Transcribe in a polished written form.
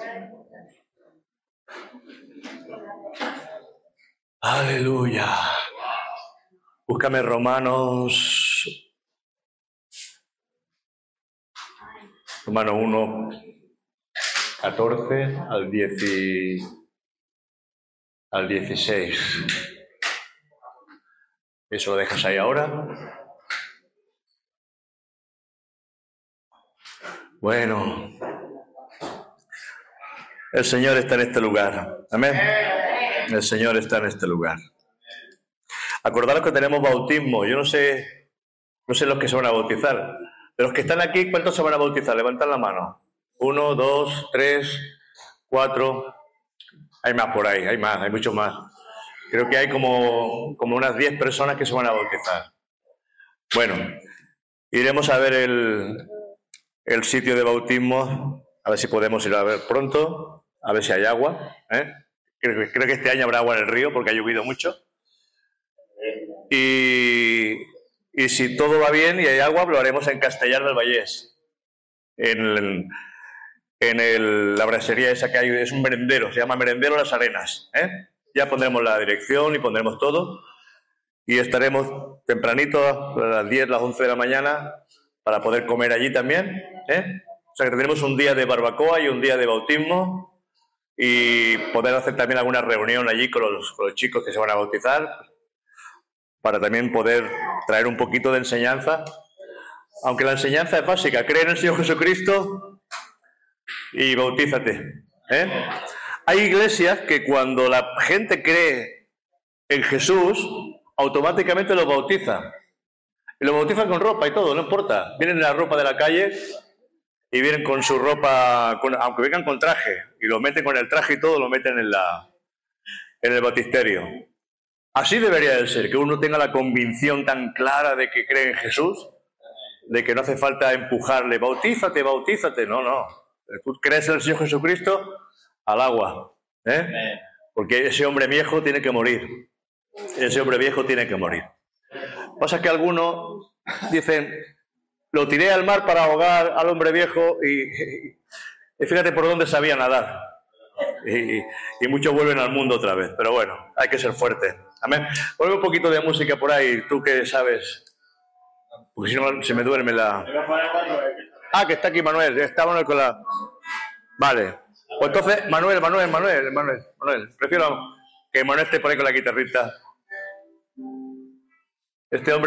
Aleluya. Búscame Romanos 1, 14 al 16. Eso lo dejas ahí ahora. Bueno, el Señor está en este lugar. Amén. El Señor está en este lugar. Acordaros que tenemos bautismo. Yo no sé los que se van a bautizar. De los que están aquí, ¿cuántos se van a bautizar? Levantad la mano. 1, 2, 3, 4. Hay más por ahí, hay muchos más. Creo que hay como unas 10 personas que se van a bautizar. Bueno, iremos a ver el sitio de bautismo, a ver si podemos ir a ver pronto, a ver si hay agua. Creo que este año habrá agua en el río porque ha llovido mucho. Y si todo va bien y hay agua, lo haremos en Castellar del Vallés, en la brasería esa que hay, es un merendero, se llama Merendero Las Arenas. Ya pondremos la dirección y pondremos todo. Y estaremos tempranito, a las 10, las 11 de la mañana, para poder comer allí también. O sea que tendremos un día de barbacoa y un día de bautismo y poder hacer también alguna reunión allí con los chicos que se van a bautizar, para también poder traer un poquito de enseñanza. Aunque la enseñanza es básica, cree en el Señor Jesucristo y bautízate. Hay iglesias que cuando la gente cree en Jesús, automáticamente los bautiza. Y los bautizan con ropa y todo, no importa. Vienen en la ropa de la calle y vienen con su ropa, aunque vengan con traje, y lo meten con el traje y todo, lo meten en el baptisterio. Así debería de ser, que uno tenga la convicción tan clara de que cree en Jesús, de que no hace falta empujarle, bautízate, bautízate. No. Tú crees en el Señor Jesucristo, al agua. Porque ese hombre viejo tiene que morir. Ese hombre viejo tiene que morir. Pasa que algunos dicen, lo tiré al mar para ahogar al hombre viejo y fíjate por dónde sabía nadar. Y muchos vuelven al mundo otra vez. Pero bueno, hay que ser fuerte. Amén. Ponme un poquito de música por ahí, tú que sabes. Porque si no se me duerme la... Ah, que está aquí Manuel. Está Manuel con la... Vale. Pues entonces, Manuel. Prefiero que Manuel esté por ahí con la guitarrita. Este hombre...